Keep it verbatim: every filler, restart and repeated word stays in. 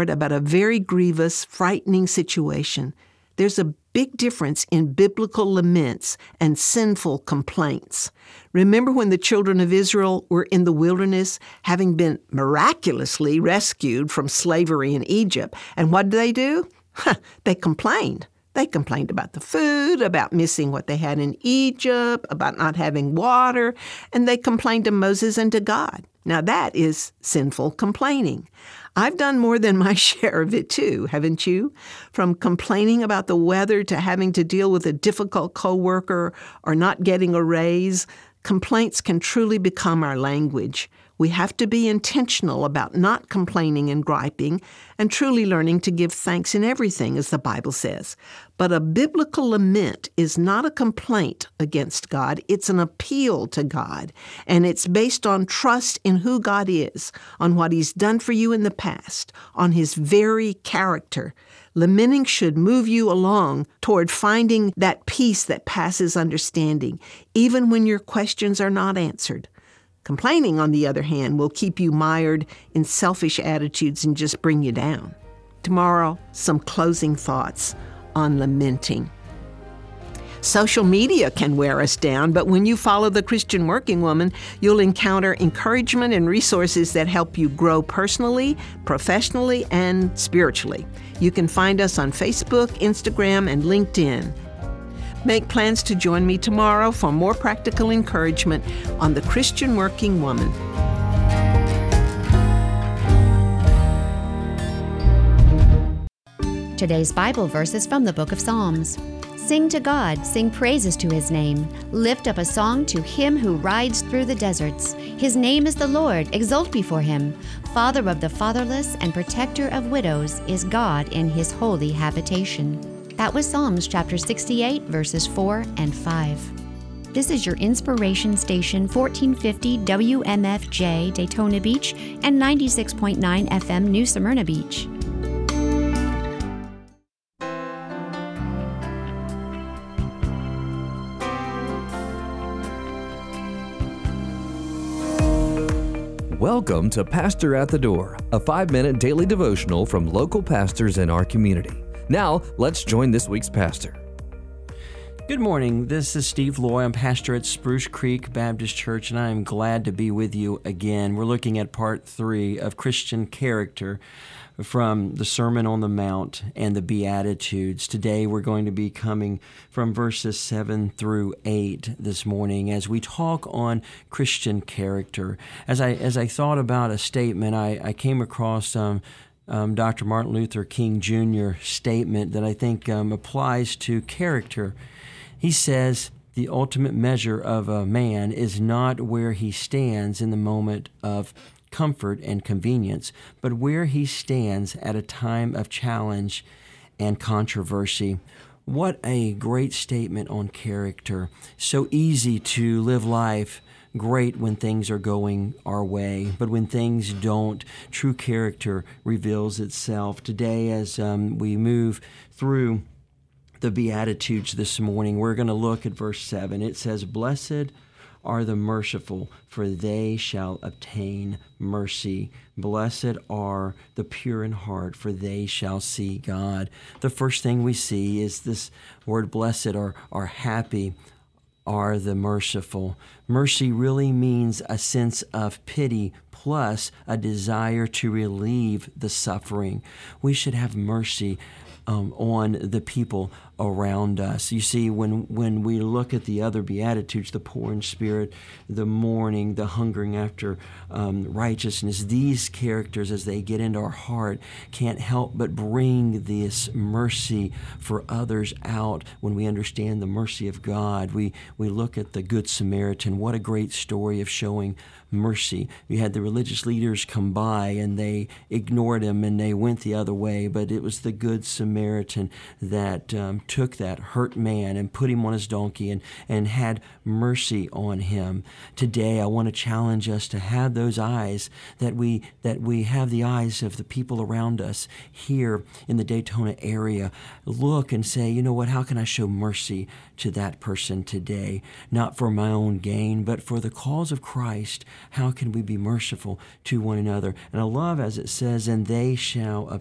Lord about a very grievous, frightening situation. There's a big difference in biblical laments and sinful complaints. Remember when the children of Israel were in the wilderness, having been miraculously rescued from slavery in Egypt, and what did they do? They complained. They complained about the food, about missing what they had in Egypt, about not having water, and they complained to Moses and to God. Now that is sinful complaining. I've done more than my share of it too, haven't you? From complaining about the weather to having to deal with a difficult coworker or not getting a raise, complaints can truly become our language. We have to be intentional about not complaining and griping and truly learning to give thanks in everything, as the Bible says. But a biblical lament is not a complaint against God. It's an appeal to God, and it's based on trust in who God is, on what He's done for you in the past, on His very character. Lamenting should move you along toward finding that peace that passes understanding, even when your questions are not answered. Complaining, on the other hand, will keep you mired in selfish attitudes and just bring you down. Tomorrow, some closing thoughts on lamenting. Social media can wear us down, but when you follow the Christian Working Woman, you'll encounter encouragement and resources that help you grow personally, professionally, and spiritually. You can find us on Facebook, Instagram, and LinkedIn. Make plans to join me tomorrow for more practical encouragement on the Christian Working Woman. Today's Bible verse is from the book of Psalms. Sing to God, sing praises to His name. Lift up a song to Him who rides through the deserts. His name is the Lord, exult before Him. Father of the fatherless and protector of widows is God in His holy habitation. That was Psalms chapter sixty-eight, verses four and five. This is your inspiration station, fourteen fifty W M F J Daytona Beach and ninety-six point nine F M New Smyrna Beach. Welcome to Pastor at the Door, a five-minute daily devotional from local pastors in our community. Now, let's join this week's pastor. Good morning. This is Steve Loy. I'm pastor at Spruce Creek Baptist Church, and I am glad to be with you again. We're looking at part three of Christian character from the Sermon on the Mount and the Beatitudes. Today, we're going to be coming from verses seven through eight this morning as we talk on Christian character. As I as I thought about a statement, I, I came across um, Um, Doctor Martin Luther King Junior statement that I think um, applies to character. He says, the ultimate measure of a man is not where he stands in the moment of comfort and convenience, but where he stands at a time of challenge and controversy. What a great statement on character. So easy to live life great when things are going our way, but when things don't, true character reveals itself. Today, as um, we move through the Beatitudes this morning, we're going to look at verse seven. It says, "Blessed are the merciful, for they shall obtain mercy. Blessed are the pure in heart, for they shall see God." The first thing we see is this word blessed, or, or happy, are the merciful. Mercy really means a sense of pity plus a desire to relieve the suffering. We should have mercy um, on the people around us. You see, when when we look at the other Beatitudes, the poor in spirit, the mourning, the hungering after um, righteousness, these characters, as they get into our heart, can't help but bring this mercy for others out when we understand the mercy of God. We, we look at the Good Samaritan. What a great story of showing mercy. You had the religious leaders come by and they ignored him and they went the other way, but it was the Good Samaritan that um, took that hurt man and put him on his donkey and, and had mercy on him. Today, I want to challenge us to have those eyes, that we that we have the eyes of the people around us here in the Daytona area. Look and say, you know what, how can I show mercy to that person today? Not for my own gain, but for the cause of Christ. How can we be merciful to one another? And I love, as it says, and they shall